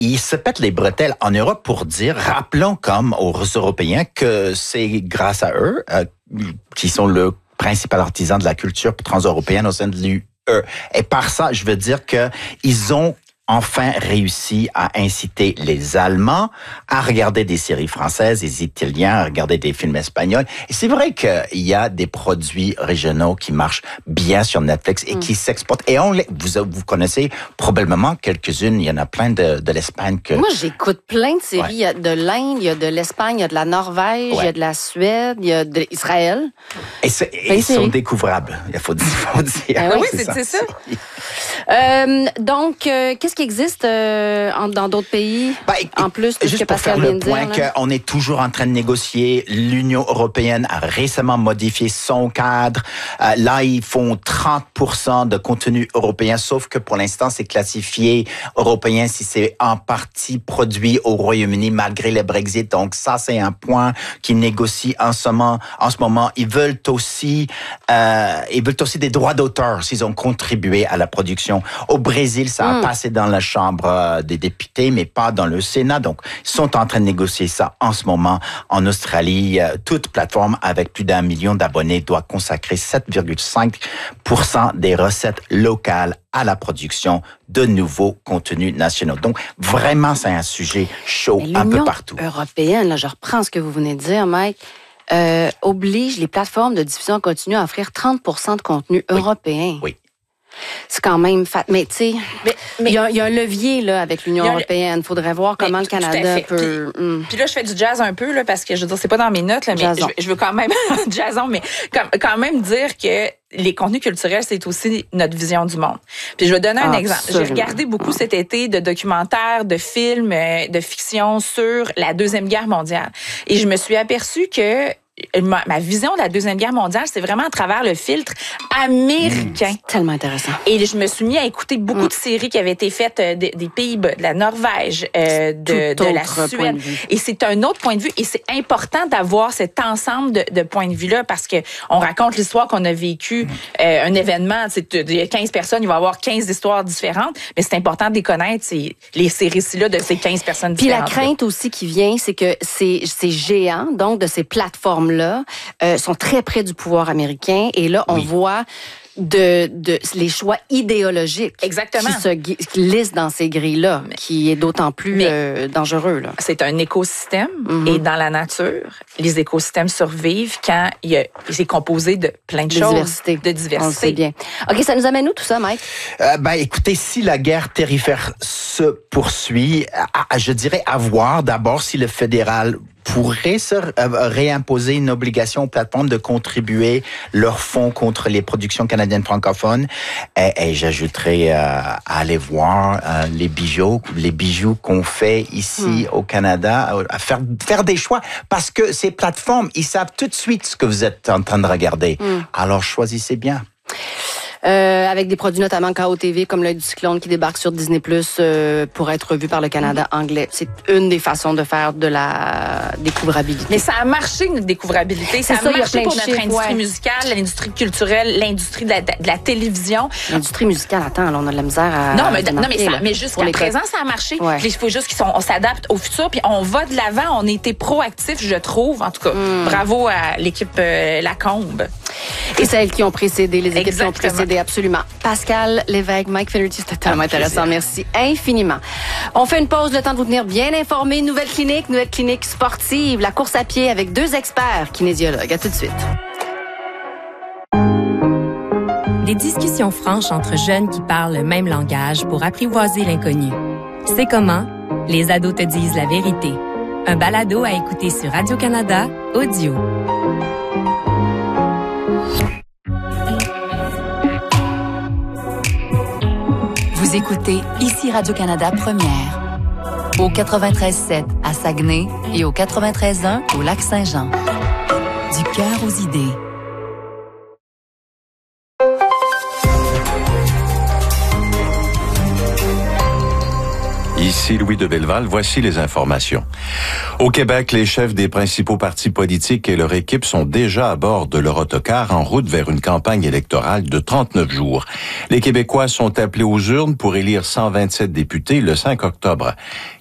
ils se pètent les bretelles en Europe pour dire, rappelons comme aux Européens que c'est grâce à eux, qui sont le principal artisan de la culture transeuropéenne au sein de l'UE. Et par ça, je veux dire que ils ont enfin réussi à inciter les Allemands à regarder des séries françaises, les Italiens à regarder des films espagnols. Et c'est vrai qu'il y a des produits régionaux qui marchent bien sur Netflix et qui s'exportent. Et vous connaissez probablement quelques-unes. Il y en a plein de l'Espagne. Moi, j'écoute plein de séries. Il y a de l'Inde, il y a de l'Espagne, il y a de la Norvège, il y a de la Suède, il y a d'Israël. Et ils sont découvrables, il faut dire. Oui, c'est ça. Donc, qu'est-ce qui existe dans d'autres pays, en plus de ce que Pascal vient de dire? Juste pour faire le point qu'on est toujours en train de négocier, l'Union européenne a récemment modifié son cadre. Là, ils font 30% de contenu européen, sauf que pour l'instant, c'est classifié européen si c'est en partie produit au Royaume-Uni malgré le Brexit. Donc ça, c'est un point qu'ils négocient en ce moment. Ils veulent aussi des droits d'auteur s'ils ont contribué à la production. Au Brésil, ça a passé dans la Chambre des députés, mais pas dans le Sénat. Donc, ils sont en train de négocier ça en ce moment. En Australie, toute plateforme avec plus d'1 million d'abonnés doit consacrer 7,5% des recettes locales à la production de nouveaux contenus nationaux. Donc, vraiment, c'est un sujet chaud un peu partout. L'Union européenne, là, je reprends ce que vous venez de dire, Mike, oblige les plateformes de diffusion continue à offrir 30% de contenu européen. Oui. C'est quand même mais tu sais, il y a un levier là avec l'Union européenne. Il faudrait voir comment le Canada peut. Puis là, je fais du jazz un peu là parce que je veux dire, c'est pas dans mes notes là, mais je veux quand même jazzon, mais quand même dire que les contenus culturels, c'est aussi notre vision du monde. Puis je vais donner un exemple. J'ai regardé beaucoup cet été de documentaires, de films, de fiction sur la Deuxième Guerre mondiale, et je me suis aperçue que ma vision de la Deuxième Guerre mondiale, c'est vraiment à travers le filtre américain. C'est tellement intéressant. Et je me suis mis à écouter beaucoup de séries qui avaient été faites des Pays-Bas, de la Norvège, de la Suède. Et c'est un autre point de vue. Et c'est important d'avoir cet ensemble de points de vue-là parce que on raconte l'histoire qu'on a vécue, un événement. Il y a 15 personnes, il va y avoir 15 histoires différentes. Mais c'est important de les connaître, ces récits-là de ces 15 personnes différentes. Puis la crainte aussi qui vient, c'est que ces géants, donc de ces plateformes-là, sont très près du pouvoir américain. Et là, on voit les choix idéologiques qui lissent dans ces grilles-là, qui est d'autant plus dangereux. Là. C'est un écosystème et dans la nature, les écosystèmes survivent quand c'est composé de plein de choses. De diversité. On le sait bien. OK, ça nous amène où tout ça, Mike? Écoutez, si la guerre tarifaire se poursuit, je dirais à voir d'abord si le fédéral pourrait se réimposer une obligation aux plateformes de contribuer leurs fonds contre les productions canadiennes francophones. Et j'ajouterais à aller voir les bijoux qu'on fait ici au Canada, à faire des choix, parce que ces plateformes, ils savent tout de suite ce que vous êtes en train de regarder. Alors choisissez bien. Avec des produits notamment KOTV comme l'œil du cyclone qui débarque sur Disney+ pour être vu par le Canada anglais. C'est une des façons de faire de la découvrabilité. Mais ça a marché, notre découvrabilité. Ça a marché pour notre industrie musicale, l'industrie culturelle, l'industrie de la télévision. L'industrie musicale, attends, là, on a de la misère à... mais jusqu'à présent, ça a marché. Ouais. Il faut juste qu'on s'adapte au futur, puis on va de l'avant. On a été proactifs, je trouve. En tout cas, bravo à l'équipe Lacombe. Et celles qui ont précédé, les équipes qui ont précédé, absolument. Pascal Lévesque, Mike Finnerty, c'était tellement intéressant. Merci infiniment. On fait une pause, le temps de vous tenir bien informés. Nouvelle clinique sportive, la course à pied avec 2 experts kinésiologues. À tout de suite. Des discussions franches entre jeunes qui parlent le même langage pour apprivoiser l'inconnu. C'est comment? Les ados te disent la vérité. Un balado à écouter sur Radio-Canada, audio. Vous écoutez ici Radio-Canada Première. Au 93.7 à Saguenay et au 93.1 au Lac-Saint-Jean. Du cœur aux idées. Ici Ici Louis de Belleval, voici les informations. Au Québec, les chefs des principaux partis politiques et leur équipe sont déjà à bord de leur autocar en route vers une campagne électorale de 39 jours. Les Québécois sont appelés aux urnes pour élire 127 députés le 5 octobre.